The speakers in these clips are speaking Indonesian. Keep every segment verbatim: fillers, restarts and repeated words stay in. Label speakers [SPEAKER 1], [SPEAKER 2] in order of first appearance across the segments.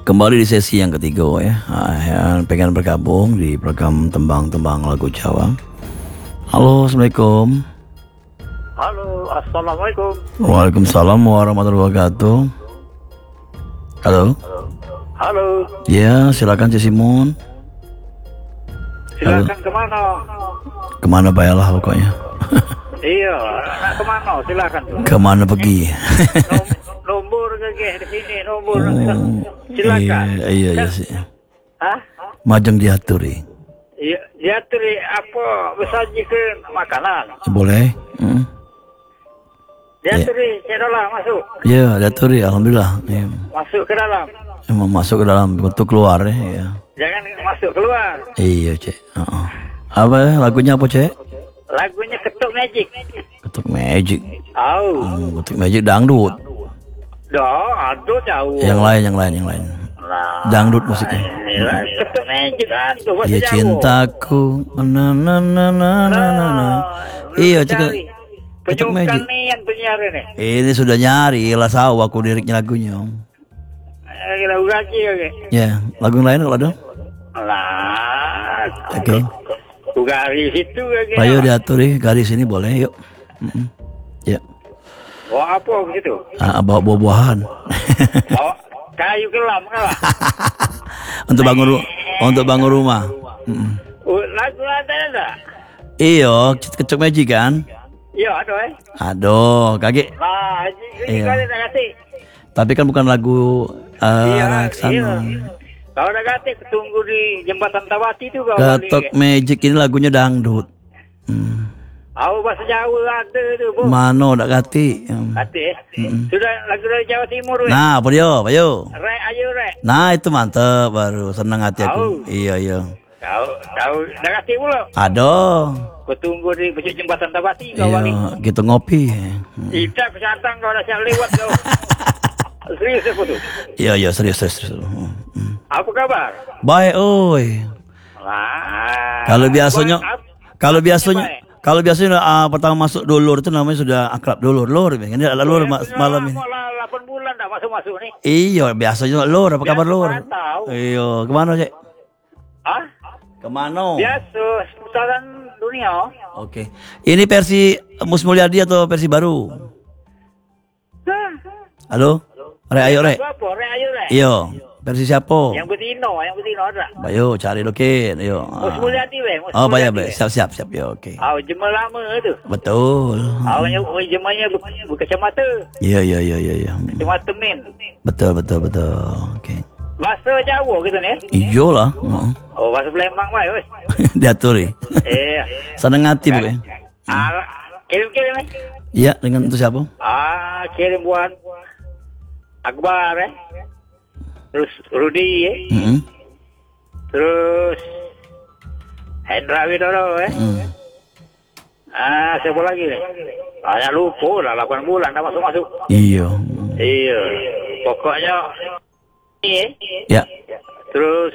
[SPEAKER 1] Kembali di sesi yang ketiga ya, yang pengen bergabung di program Tembang-Tembang Lagu Jawa. Halo, Assalamualaikum.
[SPEAKER 2] Halo, Assalamualaikum.
[SPEAKER 1] Waalaikumsalam warahmatullahi wabarakatuh. Halo.
[SPEAKER 2] Halo.
[SPEAKER 1] Ya, silakan Cik Simon.
[SPEAKER 2] Silakan kemana?
[SPEAKER 1] Kemana bayalah pokoknya.
[SPEAKER 2] Iya, nak kemana? Silakan.
[SPEAKER 1] Kemana pergi?
[SPEAKER 2] Nom nombor ke di sini, nombor.
[SPEAKER 1] Oh,
[SPEAKER 2] Silakan.
[SPEAKER 1] Iya, iya, iya sih.
[SPEAKER 2] Hah?
[SPEAKER 1] Majang diaturi.
[SPEAKER 2] Iya, diaturi apa? Bersajikan makanan.
[SPEAKER 1] Boleh? Hmm.
[SPEAKER 2] Diaturi, saya dalam masuk.
[SPEAKER 1] Ya, diaturi, alhamdulillah. Ya.
[SPEAKER 2] Masuk ke dalam.
[SPEAKER 1] Emang masuk ke dalam bentuk keluar ya. Ya.
[SPEAKER 2] Jangan masuk keluar.
[SPEAKER 1] Iya, Cek. Uh-uh. Apa lagunya apa, Cek?
[SPEAKER 2] Lagunya Ketuk Magic.
[SPEAKER 1] Ketuk Magic.
[SPEAKER 2] Tahu.
[SPEAKER 1] Hmm, Ketuk Magic dangdut.
[SPEAKER 2] Dah, aduh tahu.
[SPEAKER 1] Yang lain, yang lain, yang lain.
[SPEAKER 2] Nah,
[SPEAKER 1] Dangdut musiknya.
[SPEAKER 2] inilah Ketuk Magic aduh bahasa
[SPEAKER 1] Iya
[SPEAKER 2] Jawa.
[SPEAKER 1] cintaku. Na na na na na na na. Iya, Cek. Ketuk Magic.
[SPEAKER 2] Penyukan nih yang penyiar ini.
[SPEAKER 1] Ini sudah nyari, lah tahu aku liriknya lagunya.
[SPEAKER 2] Eh, lagu kaki oke.
[SPEAKER 1] Ya, lagu yang lain kalau ada?
[SPEAKER 2] Lah.
[SPEAKER 1] Oke.
[SPEAKER 2] Lagu garis itu oke.
[SPEAKER 1] Ayo diatur ya, garis ini boleh, yuk. Mm-mm. Ya.
[SPEAKER 2] Bawa apa begitu?
[SPEAKER 1] Ah, bawa buah-buahan.
[SPEAKER 2] Bawa kayu kelam kalah.
[SPEAKER 1] Untuk bangun ru- untuk bangun rumah. Mm-mm.
[SPEAKER 2] Oh, lagu ada ada.
[SPEAKER 1] Iyo, Ketuk Magic kan?
[SPEAKER 2] Iya, ada eh.
[SPEAKER 1] Aduh, kaki.
[SPEAKER 2] Nah, ini
[SPEAKER 1] Iya.
[SPEAKER 2] kali tak kasih.
[SPEAKER 1] Tapi kan bukan lagu uh,
[SPEAKER 2] Iya,
[SPEAKER 1] Raksana.
[SPEAKER 2] iya. Kalau udah kasih tunggu di jembatan Tawati itu kau
[SPEAKER 1] Ketuk Magic ini lagunya dangdut. Hmm.
[SPEAKER 2] Aku bahasa Jawa ada tu, Bu.
[SPEAKER 1] Mano dak kati. Hmm.
[SPEAKER 2] Hati eh. Sudah lagu dari Jawa Timur eh.
[SPEAKER 1] Nah, apa dia? Ayo.
[SPEAKER 2] Rek ayo rek.
[SPEAKER 1] Nah, itu mantep baru senang hati aku.
[SPEAKER 2] Tahu.
[SPEAKER 1] Iya, iya.
[SPEAKER 2] Kau kau dah kasih pula.
[SPEAKER 1] Aduh.
[SPEAKER 2] Kau tunggu di bujur jembatan Tawati kau balik.
[SPEAKER 1] Iya, gitu ngopi. Hmm.
[SPEAKER 2] Tidak kesantang kau dah siap lewat kau. Serius aku tu.
[SPEAKER 1] Iya, iya, serius, serius. serius. Hmm. Hmm.
[SPEAKER 2] Apa kabar?
[SPEAKER 1] Baik, oi.
[SPEAKER 2] Wah.
[SPEAKER 1] Kalau biasanya,
[SPEAKER 2] Buat ap-
[SPEAKER 1] kalau biasanya,
[SPEAKER 2] baik.
[SPEAKER 1] kalau biasanya uh, pertama masuk dulur itu namanya sudah akrab dulur, lur. Ini adalah lur ma- malam ini.
[SPEAKER 2] Mau lah delapan bulan dah masuk-masuk ni.
[SPEAKER 1] Iya, biasanya lur. Apa kabar
[SPEAKER 2] Biasa
[SPEAKER 1] lur?
[SPEAKER 2] orang tahu.
[SPEAKER 1] Iya, kemana cek?
[SPEAKER 2] Ah?
[SPEAKER 1] Kemana?
[SPEAKER 2] Biasa seputaran dunia.
[SPEAKER 1] Oke. Ini versi Mus Mulyadi atau versi baru? Halo? Rek, ayo rek.
[SPEAKER 2] Apa? Rek ayo rek.
[SPEAKER 1] Iya, versi siapa?
[SPEAKER 2] Yang betino, yang betino ada.
[SPEAKER 1] Ayo cari lokin, ayo.
[SPEAKER 2] Mus Mulyadi weh. Mus
[SPEAKER 1] Oh, bayar,
[SPEAKER 2] Mulyadi,
[SPEAKER 1] bayar.
[SPEAKER 2] weh.
[SPEAKER 1] Siap, siap, siap. Ya, oke.
[SPEAKER 2] Ah, jemaah lama tu.
[SPEAKER 1] Betul.
[SPEAKER 2] Awaknya jemaahnya berkacamata.
[SPEAKER 1] Iya, iya, iya, iya, iya.
[SPEAKER 2] Kacamata min.
[SPEAKER 1] Betul, betul, betul. Oke.
[SPEAKER 2] Bahasa Jawa gitu ni.
[SPEAKER 1] Iya lah. Heeh.
[SPEAKER 2] Oh, bahasa Palembang mah weh.
[SPEAKER 1] Diatur ya.
[SPEAKER 2] Eh.
[SPEAKER 1] Senang hati bukan?
[SPEAKER 2] Ah, kirim-kirim eh.
[SPEAKER 1] Iya, dengan itu siapa?
[SPEAKER 2] Ah, kirim buat Akbar eh. Terus Rudi eh.
[SPEAKER 1] Mm-hmm.
[SPEAKER 2] Terus Hendra Widodo eh.
[SPEAKER 1] Mm.
[SPEAKER 2] Ah, siapa lagi nih? Ah, ya lupa lah delapan bulan dah masuk-masuk.
[SPEAKER 1] Iya.
[SPEAKER 2] Iya. Pokoknya ini eh.
[SPEAKER 1] Ya.
[SPEAKER 2] Terus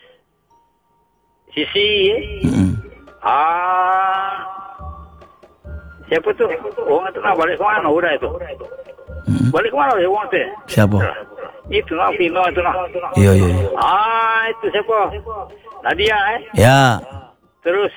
[SPEAKER 2] Sisi eh.
[SPEAKER 1] Mm-hmm.
[SPEAKER 2] Ah. Siapa tuh? Orang itu nak balik ke mana udah itu?
[SPEAKER 1] Mm-hmm.
[SPEAKER 2] Balik ke mana dia orang tu?
[SPEAKER 1] Siapa?
[SPEAKER 2] Itu nak Pino itu nak.
[SPEAKER 1] Iya, iya, iya.
[SPEAKER 2] Ah, itu siapa? Nadia eh.
[SPEAKER 1] Ya.
[SPEAKER 2] Terus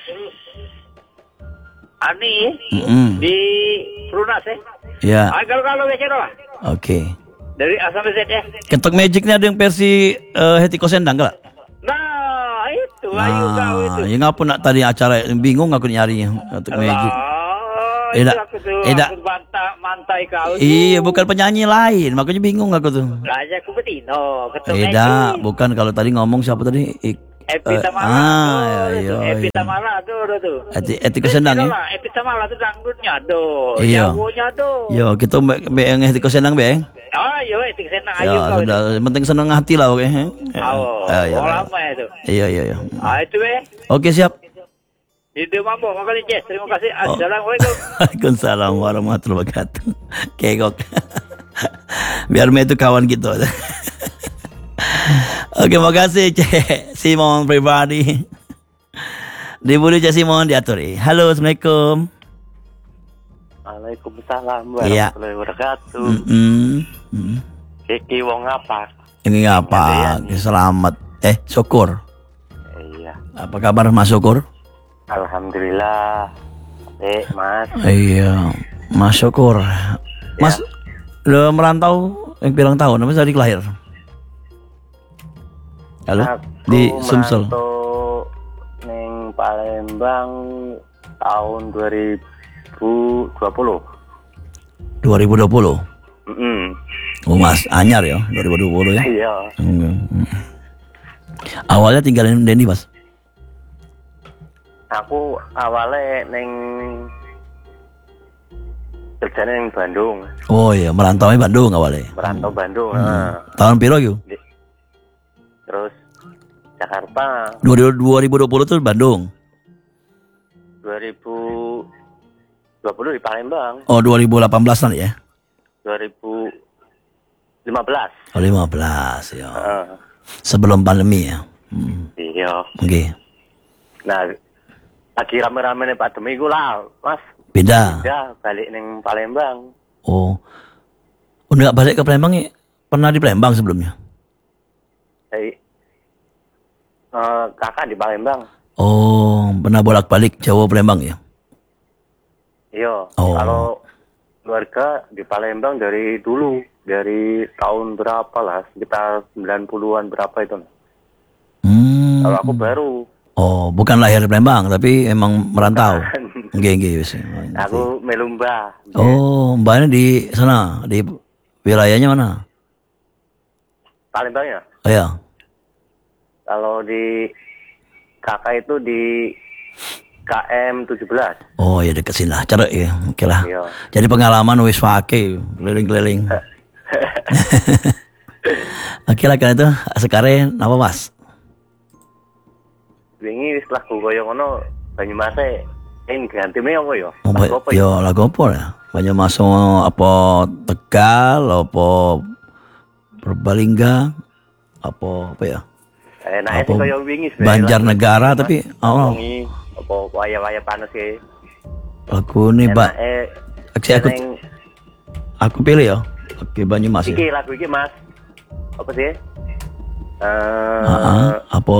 [SPEAKER 2] Ani
[SPEAKER 1] Mm-hmm.
[SPEAKER 2] di Perunas eh.
[SPEAKER 1] Ya.
[SPEAKER 2] Ah, kalau-kalau biasa lah.
[SPEAKER 1] Oke.
[SPEAKER 2] Dari A sampai Z ya.
[SPEAKER 1] Ketuk Magic ini ada yang versi uh, Hetiko Sendang enggak?
[SPEAKER 2] Nah, itu ayu kau
[SPEAKER 1] Nah,
[SPEAKER 2] itu.
[SPEAKER 1] yang apa nak tadi acara bingung aku nyari Ketuk Magic.
[SPEAKER 2] Ah,
[SPEAKER 1] Eh,
[SPEAKER 2] itu
[SPEAKER 1] dak-
[SPEAKER 2] aku tuh.
[SPEAKER 1] eh, dak-
[SPEAKER 2] Aku bantah mantai kau. tuh.
[SPEAKER 1] Iya, bukan penyanyi lain, makanya bingung aku tuh.
[SPEAKER 2] Raja aku betino. Ketuk
[SPEAKER 1] Eh,
[SPEAKER 2] Magic.
[SPEAKER 1] dak, bukan kalau tadi ngomong siapa tadi? Ik-
[SPEAKER 2] Epi
[SPEAKER 1] eh,
[SPEAKER 2] Tamara.
[SPEAKER 1] ah,
[SPEAKER 2] tuh,
[SPEAKER 1] iya,
[SPEAKER 2] Epi
[SPEAKER 1] iya.
[SPEAKER 2] Tamara tuh, tuh, tuh.
[SPEAKER 1] Eti, Hetiko Sendang ya?
[SPEAKER 2] Lah, Epi Tamara tuh dangdutnya tuh.
[SPEAKER 1] Iya.
[SPEAKER 2] Jagonya tuh.
[SPEAKER 1] Yo, kita be be yang Hetiko Sendang be.
[SPEAKER 2] Ah, yo, Epi senang ayu
[SPEAKER 1] Ya,
[SPEAKER 2] kau.
[SPEAKER 1] sudah, yang penting senang hati lah, oke. Ya.
[SPEAKER 2] Oh,
[SPEAKER 1] Ah, iya,
[SPEAKER 2] oh
[SPEAKER 1] iya.
[SPEAKER 2] lama itu.
[SPEAKER 1] Iya, iya, iya.
[SPEAKER 2] Ah, itu eh.
[SPEAKER 1] Oke, siap.
[SPEAKER 2] Itu mampu, makasih Jess. Terima kasih.
[SPEAKER 1] Oh.
[SPEAKER 2] Assalamualaikum.
[SPEAKER 1] Waalaikumsalam warahmatullahi wabarakatuh. Kegok. Biar me itu kawan kita. Oke, makasih Cek Simon pribadi. Diburu Cek Simon diatur. Halo, Assalamualaikum.
[SPEAKER 2] Waalaikumsalam
[SPEAKER 1] Iya.
[SPEAKER 2] warahmatullahi wabarakatuh.
[SPEAKER 1] Mm-mm. Mm.
[SPEAKER 2] Kiki wong apa?
[SPEAKER 1] Ini apa? Selamat. Eh, syukur.
[SPEAKER 3] Iya.
[SPEAKER 1] Apa kabar Mas Syukur?
[SPEAKER 3] Alhamdulillah. Eh, Mas.
[SPEAKER 1] Iya, Mas Syukur. Mas, udah merantau yang pirang tahun, Mas dari lahir? Halo? Di Sumsel.
[SPEAKER 3] Aku neng Palembang tahun dua ribu dua puluh.
[SPEAKER 1] dua ribu dua puluh?
[SPEAKER 3] Mm-mm.
[SPEAKER 1] Oh Mas, anyar ya, dua ribu dua puluh ya?
[SPEAKER 3] Iya.
[SPEAKER 1] Hmm. Awalnya tinggalin Dendi Mas?
[SPEAKER 3] Aku awalnya neng kerja neng Bandung.
[SPEAKER 1] Oh iya, merantau di Bandung awalnya?
[SPEAKER 3] Merantau Bandung.
[SPEAKER 1] Hmm.
[SPEAKER 3] Nah.
[SPEAKER 1] Tahun piro yuk?
[SPEAKER 3] Terus Jakarta.
[SPEAKER 1] dua ribu dua puluh tuh Bandung?
[SPEAKER 3] dua ribu dua puluh di Palembang.
[SPEAKER 1] Oh dua ribu delapan belas nanti ya?
[SPEAKER 3] dua ribu lima belas.
[SPEAKER 1] Oh lima belas ya.
[SPEAKER 3] Uh,
[SPEAKER 1] Sebelum pandemi ya? Hmm.
[SPEAKER 3] iya.
[SPEAKER 1] Oke. Okay.
[SPEAKER 3] Nah, lagi rame-rame nih pandemi gue lah, Mas.
[SPEAKER 1] Beda?
[SPEAKER 3] Beda, balik neng Palembang.
[SPEAKER 1] Oh. Udah gak balik ke Palembang ya? Pernah di Palembang sebelumnya?
[SPEAKER 3] Hey, uh, kakak di Palembang.
[SPEAKER 1] Oh, pernah bolak-balik Jawa Palembang ya?
[SPEAKER 3] Iya.
[SPEAKER 1] Oh.
[SPEAKER 3] Kalau keluarga di Palembang dari dulu, dari tahun berapa lah, sekitar sembilan puluhan berapa itu.
[SPEAKER 1] Hmm.
[SPEAKER 3] Kalau aku baru.
[SPEAKER 1] Oh, bukan lahir di Palembang, tapi emang merantau. Nggih, nggih wis.
[SPEAKER 3] Aku Melumba.
[SPEAKER 1] Oh, mbaknya di sana, di wilayahnya mana?
[SPEAKER 3] Palembang ya?
[SPEAKER 1] Oh ya.
[SPEAKER 3] Kalau di kakak itu di K M tujuh belas.
[SPEAKER 1] Oh ya deket sini lah, cerek ya. Oke lah.
[SPEAKER 3] Iya.
[SPEAKER 1] Jadi pengalaman wis wake, keliling-keliling. Oke lah karena itu sekarang apa Mas?
[SPEAKER 3] Wingi wis lagu koyo ngono Banyumase ing ganti me apa ya?
[SPEAKER 1] Oh,
[SPEAKER 3] Lagu apa ya?
[SPEAKER 1] yo lagu apa ya? Banyak masuk apa Tegal, apa Purbalingga, apa apa ya?
[SPEAKER 3] Enake
[SPEAKER 1] Apa
[SPEAKER 3] sih koyo wingi sebenarnya.
[SPEAKER 1] Banjarnegara tapi oh
[SPEAKER 3] Wingi apa waya-waya panas e.
[SPEAKER 1] lagu ini Pak.
[SPEAKER 3] Enake
[SPEAKER 1] Aku aku pilih ya. Oke Banyumas ya.
[SPEAKER 3] iki lagu iki Mas. Apa sih? Eh
[SPEAKER 1] Heeh, apa?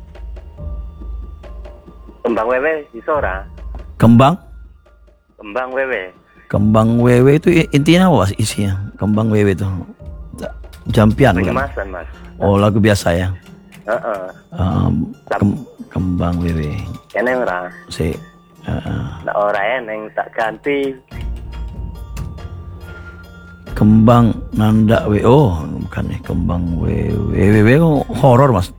[SPEAKER 3] Kembang Wewe iso ora?
[SPEAKER 1] Kembang?
[SPEAKER 3] Kembang Wewe.
[SPEAKER 1] Kembang wewe itu intinya apa Mas isinya? Kembang wewe itu jampian kan?
[SPEAKER 3] Banyumasan Mas.
[SPEAKER 1] Oh lagu biasa ya.
[SPEAKER 3] Heeh.
[SPEAKER 1] Um, kem- kembang wewe.
[SPEAKER 3] Kene ora?
[SPEAKER 1] Si uh,
[SPEAKER 3] Nah ora eneng tak ganti.
[SPEAKER 1] kembang nanda we oh bukan nih kembang wewe wewe oh, horor Mas.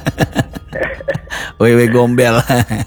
[SPEAKER 1] Wewe gombel.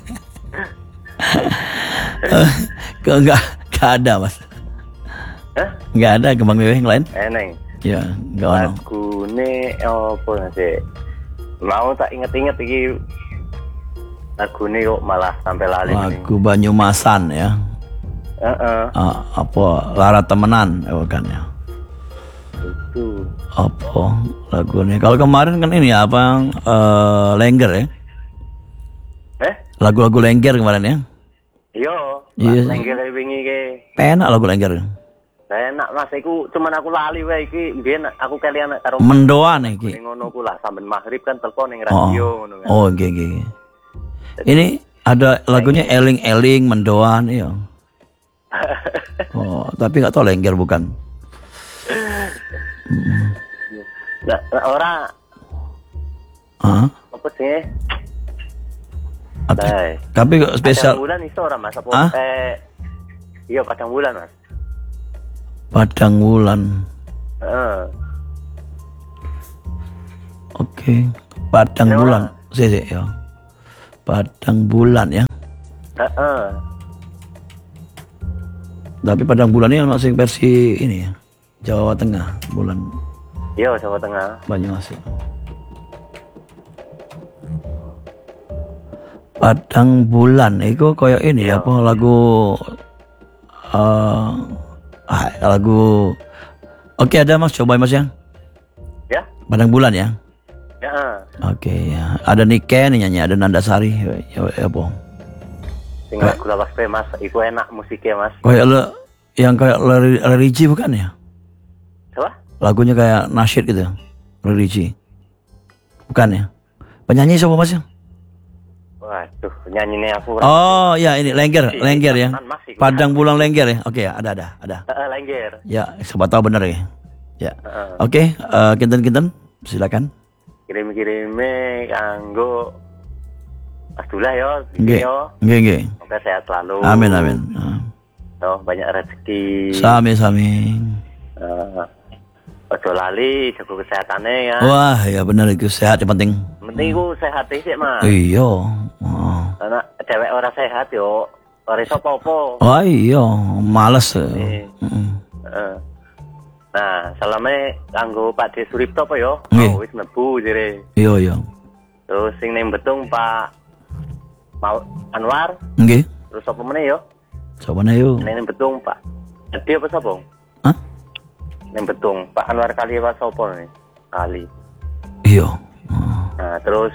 [SPEAKER 1] Kok enggak enggak ada Mas?
[SPEAKER 3] Hah?
[SPEAKER 1] Enggak ada kembang wewe yang lain?
[SPEAKER 3] Eneng.
[SPEAKER 1] Ya, enggak ono.
[SPEAKER 3] Lagune apa sih? Mau tak inget-inget iki lagune kok malah sampai lali ini.
[SPEAKER 1] Lagu Banyumasan ya.
[SPEAKER 3] Heeh.
[SPEAKER 1] Ah, apa lara temenan ya kan ya.
[SPEAKER 3] Itu.
[SPEAKER 1] Apa lagunya? Kalau kemarin kan ini ya apa eh, Lengger ya?
[SPEAKER 3] Eh?
[SPEAKER 1] Lagu-lagu Lengger kemarin ya?
[SPEAKER 3] Iya.
[SPEAKER 1] Iya.
[SPEAKER 3] Lengger wingi ke.
[SPEAKER 1] Enak lagu Lengger.
[SPEAKER 3] Enak Mas iku cuman aku lali wae iki mbiyen aku kalian karo
[SPEAKER 1] Mendoan iki.
[SPEAKER 3] ning ngono ku lah sambil maghrib kan telepon ning
[SPEAKER 1] Oh,
[SPEAKER 3] radio ngono kan.
[SPEAKER 1] oh, nggih nggih. Ini ada lagunya Eling-eling Mendoan ya. Oh, tapi nggak tahu Lengger bukan.
[SPEAKER 3] Nah, ora
[SPEAKER 1] Hah?
[SPEAKER 3] apa sih?
[SPEAKER 1] At-
[SPEAKER 3] Baik.
[SPEAKER 1] Tapi kok spesial
[SPEAKER 3] Padang bulan iso ora Mas apa
[SPEAKER 1] Hah?
[SPEAKER 3] eh iya padang bulan Mas.
[SPEAKER 1] Padang Wulan.
[SPEAKER 3] Heeh.
[SPEAKER 1] Oke, Padang
[SPEAKER 3] Ya,
[SPEAKER 1] Bulan. Sih sih ya. Padang Bulan ya.
[SPEAKER 3] Heeh.
[SPEAKER 1] Tapi Padang Bulan ini masih versi ini ya. Jawa Tengah, Bulan
[SPEAKER 3] Iya, Jawa Tengah.
[SPEAKER 1] Banyumas. Ya. Padang Bulan itu kayak ini ya, apa lagu eh ah, lagu Oke ada Mas, coba Mas ya.
[SPEAKER 3] Ya?
[SPEAKER 1] Padang Bulan ya.
[SPEAKER 3] Ya.
[SPEAKER 1] Oke ya. Ada Niken nyanyi, ada Nandasari ya, ya, ya apa.
[SPEAKER 3] Sing lagu lawas pe Mas, iku enak musiknya Mas.
[SPEAKER 1] Kayak le, yang kayak Leriji bukan ya?
[SPEAKER 3] Coba?
[SPEAKER 1] Lagunya kayak nasyid gitu. religi. Bukan ya? Penyanyi siapa Mas?
[SPEAKER 3] Waduh, nyanyi aku.
[SPEAKER 1] Oh ya ini Lengger,
[SPEAKER 3] Si,
[SPEAKER 1] Lengger ya.
[SPEAKER 3] Mas, si,
[SPEAKER 1] Padang Bulang Lengger ya. Oke ya, ada ada ada.
[SPEAKER 3] Heeh, Lengger.
[SPEAKER 1] Ya, siapa tahu benar ya. Ya.
[SPEAKER 3] Heeh.
[SPEAKER 1] Oke, eh, kinten-kinten silakan.
[SPEAKER 3] Kirim-kirime kanggo Abdullah yo,
[SPEAKER 1] Nggih.
[SPEAKER 3] yo.
[SPEAKER 1] Nggih, nggih.
[SPEAKER 3] Semoga sehat selalu.
[SPEAKER 1] Amin amin. Ah.
[SPEAKER 3] Oh, banyak rezeki.
[SPEAKER 1] Sami-sami.
[SPEAKER 3] Eh, Ojo lali, jaga kesehatannya ya.
[SPEAKER 1] Wah, ya benar itu sehat yang penting.
[SPEAKER 3] Penting ku sehat sih, Mas.
[SPEAKER 1] Iya. Oh.
[SPEAKER 3] Karena cewek ora sehat yo, ora iso apa-apa.
[SPEAKER 1] Oh iya, males.
[SPEAKER 3] Iya.
[SPEAKER 1] Heeh.
[SPEAKER 3] Heeh. Nah, salame kanggo Pak De Suripto apa yo?
[SPEAKER 1] Nggih.
[SPEAKER 3] Oh, wis mlebu jere.
[SPEAKER 1] Iya iya.
[SPEAKER 3] Terus sing ning Betung Pak Mau Anwar,
[SPEAKER 1] Nggih.
[SPEAKER 3] terus apa meneh yo?
[SPEAKER 1] Coba nih yuk.
[SPEAKER 3] Ning Betung Pak. Edi apa sapa?
[SPEAKER 1] Hah?
[SPEAKER 3] Ning Betung Pak Anwar kali apa sapa nih? Kali.
[SPEAKER 1] Iya. Oh.
[SPEAKER 3] Nah, terus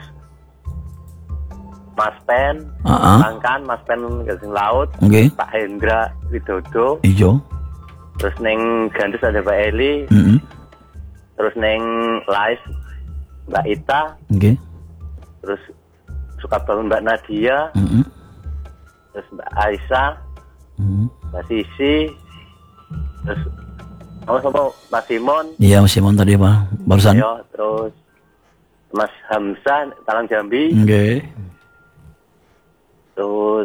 [SPEAKER 3] Mas Pen,
[SPEAKER 1] Heeh.
[SPEAKER 3] Langkan, Mas Pen Gasing Laut,
[SPEAKER 1] Nggih.
[SPEAKER 3] Pak Hendra Widodo,
[SPEAKER 1] Iya.
[SPEAKER 3] terus neng Gandus ada Pak Eli,
[SPEAKER 1] Heeh.
[SPEAKER 3] terus neng Lais Mbak Ita,
[SPEAKER 1] Nggih.
[SPEAKER 3] terus suka bangun Mbak Nadia,
[SPEAKER 1] Heeh.
[SPEAKER 3] terus Mbak Aisyah,
[SPEAKER 1] Heeh.
[SPEAKER 3] Mbak Sisi, terus apa sama Mas Simon,
[SPEAKER 1] Iya, Mas Simon tadi apa? Barusan.
[SPEAKER 3] yo, terus Mas Hamzah Talang Jambi,
[SPEAKER 1] Nggih.
[SPEAKER 3] terus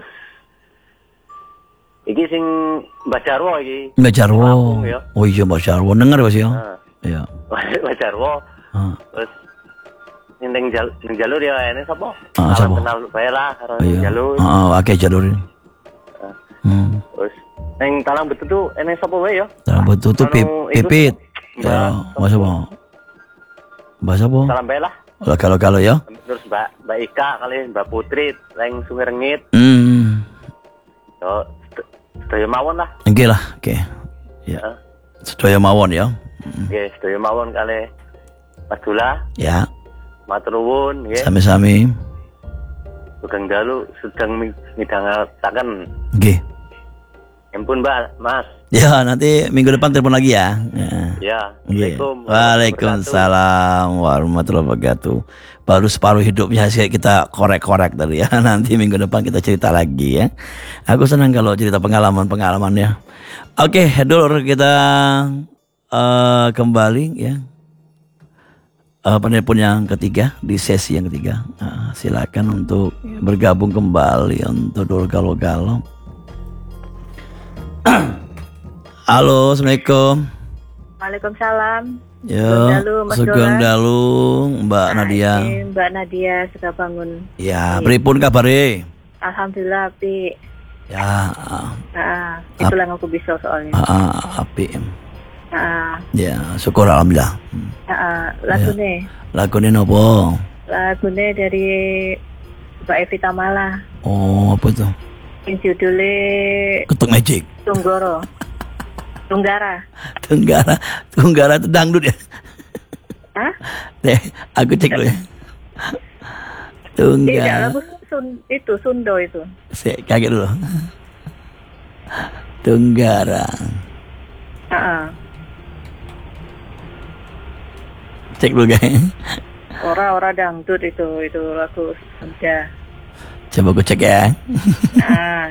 [SPEAKER 3] iki sing Mbak Jarwo iki.
[SPEAKER 1] Mbak Jarwo.
[SPEAKER 3] Lampung, ya.
[SPEAKER 1] Oh iya Mbak Jarwo denger Mas ya.
[SPEAKER 3] Nah,
[SPEAKER 1] Iya.
[SPEAKER 3] Mbak Jarwo,
[SPEAKER 1] Ah.
[SPEAKER 3] terus ning ning jal, ning jalur ya ini sapa?
[SPEAKER 1] Ah,
[SPEAKER 3] Salam
[SPEAKER 1] sapa?
[SPEAKER 3] kenal bae lah karo
[SPEAKER 1] Oh,
[SPEAKER 3] ning
[SPEAKER 1] iya.
[SPEAKER 3] jalur.
[SPEAKER 1] Heeh, akeh jalur. Hmm.
[SPEAKER 3] Terus ning Talang Betu tuh ene sapa wae ya?
[SPEAKER 1] Nah, betul tuh pip,
[SPEAKER 3] Anu, itu,
[SPEAKER 1] pipit.
[SPEAKER 3] Mbak,
[SPEAKER 1] Ya, Mas apa? Mbak siapa?
[SPEAKER 3] Salam bae lah.
[SPEAKER 1] Kalau kalau ya.
[SPEAKER 3] Terus Mbak Mbak Ika kali Mbak Putri ning Sungai Rengit.
[SPEAKER 1] Hmm.
[SPEAKER 3] Yo sedaya mawon lah.
[SPEAKER 1] Nggih lah, oke. Ya.
[SPEAKER 3] Heeh.
[SPEAKER 1] Sedaya mawon ya.
[SPEAKER 3] Nggih, sedaya mawon kali Mas Dula,
[SPEAKER 1] Ya,
[SPEAKER 3] matur nuwun nggih.
[SPEAKER 1] sami-sami.
[SPEAKER 3] Sugeng dalu sedang midhangetaken.
[SPEAKER 1] Nggih.
[SPEAKER 3] Ampun, Mbak, Mas.
[SPEAKER 1] Ya, nanti minggu depan telepon lagi ya. Ya.
[SPEAKER 3] Ya,
[SPEAKER 1] Iya.
[SPEAKER 3] Assalamualaikum.
[SPEAKER 1] Waalaikumsalam warahmatullahi wabarakatuh. Baru separuh hidupnya sih kita korek-korek tadi ya. Nanti minggu depan kita cerita lagi ya. Aku senang kalau cerita pengalaman-pengalaman ya. Oke, Dul, kita uh, kembali ya. Uh, penelpon yang ketiga di sesi yang ketiga. Uh, silakan untuk bergabung kembali untuk Dul Galau-Galau. Halo, assalamualaikum.
[SPEAKER 4] Waalaikumsalam.
[SPEAKER 1] Ya, Sugeng Dalu, Mbak Nadia.
[SPEAKER 4] Hai, Mbak Nadia sudah bangun.
[SPEAKER 1] Ya, pripun kabare?
[SPEAKER 4] Alhamdulillah, Pi.
[SPEAKER 1] Ya,
[SPEAKER 4] Ah, itulah yang aku bisa soalnya.
[SPEAKER 1] ah, ah, api.
[SPEAKER 4] Ah,
[SPEAKER 1] Ya, syukur alhamdulillah. Hmm.
[SPEAKER 4] ah, lagu nih,
[SPEAKER 1] Lagune nopo?
[SPEAKER 4] lagu nih dari Mbak Evi Tamala.
[SPEAKER 1] Oh, apa tuh?
[SPEAKER 4] Yang judulnya
[SPEAKER 1] Ketuk Magic.
[SPEAKER 4] Tunggoro, Tunggara.
[SPEAKER 1] Tunggara, Tunggara itu dangdut ya.
[SPEAKER 4] Hah?
[SPEAKER 1] Deh, aku cek dulu ya.
[SPEAKER 4] Tidak,
[SPEAKER 1] Tunggara.
[SPEAKER 4] lagu Sun, itu Sundo itu.
[SPEAKER 1] Saya kaget dulu. Tunggara.
[SPEAKER 4] Ah, ah.
[SPEAKER 1] Cek dulu guys.
[SPEAKER 4] Ora-ora dangdut itu, itu lagu Sunda.
[SPEAKER 1] Coba aku cek ya.
[SPEAKER 4] Ah,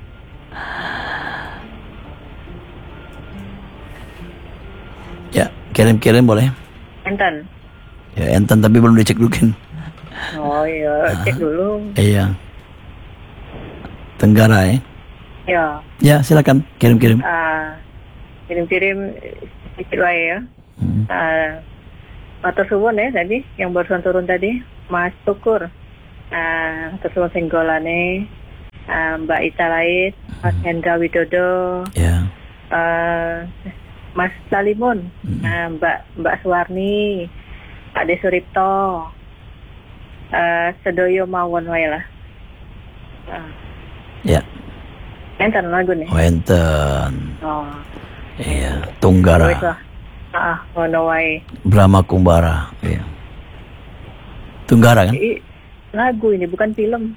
[SPEAKER 1] Ya, kirim-kirim boleh.
[SPEAKER 4] enten.
[SPEAKER 1] Ya, enten tapi belum dicek dulu kan.
[SPEAKER 4] Oh iya, cek dulu.
[SPEAKER 1] Iya. Tenggara ya.
[SPEAKER 4] Ya.
[SPEAKER 1] Ya, silakan kirim-kirim.
[SPEAKER 4] Ah, kirim-kirim sedikit wae ya.
[SPEAKER 1] Hmm.
[SPEAKER 4] Ah, matur suwun ya tadi yang barusan turun tadi, Mas Tukur. Ah, matur suwun senggolane. Ah, Mbak Ita Lait, Mas Hendra Widodo,
[SPEAKER 1] Ya.
[SPEAKER 4] ah, Mas Salimun, ah, Mbak Mbak Suwarni, Pak De Suripto. Ah, sedoyo mawon wae lah. Ah,
[SPEAKER 1] Ya.
[SPEAKER 4] enten lagu nih.
[SPEAKER 1] Oh, enten.
[SPEAKER 4] Oh.
[SPEAKER 1] Iya,
[SPEAKER 4] Wis
[SPEAKER 1] Tunggara.
[SPEAKER 4] lah. Ah, ngono wae.
[SPEAKER 1] Brahma Kumbara. Iya. Tunggara kan?
[SPEAKER 4] I, lagu ini bukan film.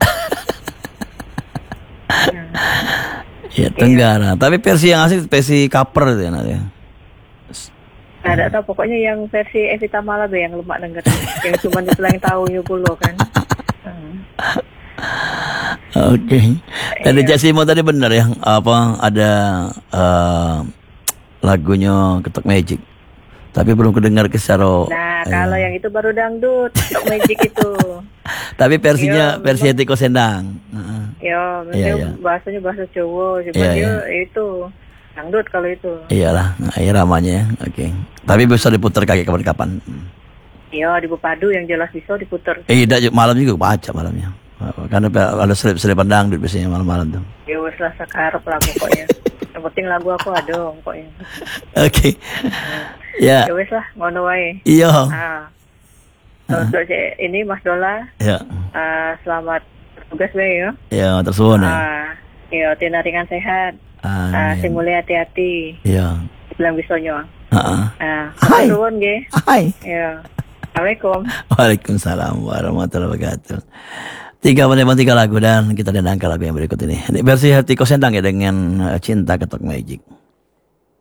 [SPEAKER 4] Nah,
[SPEAKER 1] Iya, Tenggara. Tapi versi yang asli versi cover itu ya nanti.
[SPEAKER 4] Nah, tidak tahu pokoknya yang versi Evita Malabe yang lemak denger, yang cuma itu yang tahu Yubulo kan. Hmm.
[SPEAKER 1] Oke. Tadi
[SPEAKER 4] Iya.
[SPEAKER 1] Cak Simo tadi benar ya, apa ada eh, lagunya Ketok Magic. Tapi belum kedengar ke secara.
[SPEAKER 4] Nah,
[SPEAKER 1] eh,
[SPEAKER 4] kalau yang itu baru dangdut, Tok Magic itu.
[SPEAKER 1] Tapi versinya
[SPEAKER 4] Iya,
[SPEAKER 1] versi Hetiko Sendang. Heeh.
[SPEAKER 4] Ya,
[SPEAKER 1] Iya,
[SPEAKER 4] memang
[SPEAKER 1] iya.
[SPEAKER 4] bahasanya bahasa Jawa, cuma
[SPEAKER 1] Iya,
[SPEAKER 4] dia
[SPEAKER 1] iya.
[SPEAKER 4] itu dangdut kalau itu.
[SPEAKER 1] Iyalah, nah, iya ramanya ya. Oke. Tapi bisa diputar kaki kapan-kapan. Hmm.
[SPEAKER 4] Iya, di Bupadu yang jelas bisa diputer.
[SPEAKER 1] Eh, tidak malam juga baca malamnya. Karena ada selip-selipan dangdut biasanya malam-malam tuh.
[SPEAKER 4] Ya wes lah sekarang lah pokoknya. Yang penting lagu aku ada pokoknya.
[SPEAKER 1] Oke. Ya.
[SPEAKER 4] Ya wes lah, ngono wae.
[SPEAKER 1] Iya.
[SPEAKER 4] Ah. Untuk si- ini Mas Dola,
[SPEAKER 1] Ya.
[SPEAKER 4] ah, selamat bertugas wae ya.
[SPEAKER 1] Ya, tersuwun ya.
[SPEAKER 4] Ah, ya tina ringan sehat. Ah, sing
[SPEAKER 1] Amin.
[SPEAKER 4] mulai hati-hati.
[SPEAKER 1] Iya.
[SPEAKER 4] Bilang bisanya.
[SPEAKER 1] Heeh.
[SPEAKER 4] Ah,
[SPEAKER 1] Hai.
[SPEAKER 4] suwun nggih.
[SPEAKER 1] Hai.
[SPEAKER 4] Ya. Assalamualaikum.
[SPEAKER 1] Waalaikumsalam warahmatullahi wabarakatuh. Tiga menemukan tiga lagu dan kita dengarkan lagu yang berikut ini. Ini versi Hetiko Sendang ya dengan eh, Cinta Ketok Magic.